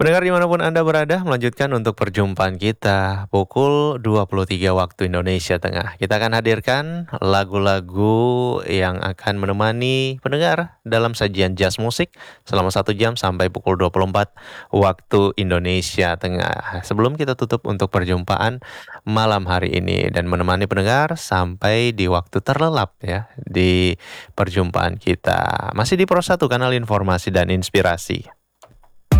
Pendengar dimanapun Anda berada, melanjutkan untuk perjumpaan kita pukul 23 waktu Indonesia Tengah. Kita akan hadirkan lagu-lagu yang akan menemani pendengar dalam sajian jazz musik selama 1 jam sampai pukul 24 waktu Indonesia Tengah. Sebelum kita tutup untuk perjumpaan malam hari ini dan menemani pendengar sampai di waktu terlelap ya di perjumpaan kita. Masih di Pro 1 kanal informasi dan inspirasi.